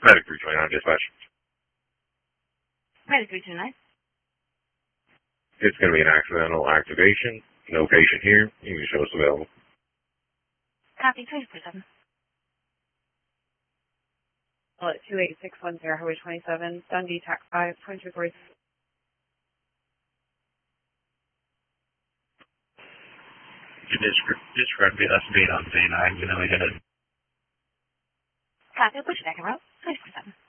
Medic 329 dispatch. Medic 329. It's going to be an accidental activation. No patient here. You can show us available. Copy 24/7. 28610 Highway 27, Dundee, Tax 5, 2240. Disregard the speed on C9, you know we hit it. Copy, push back and route 24/7.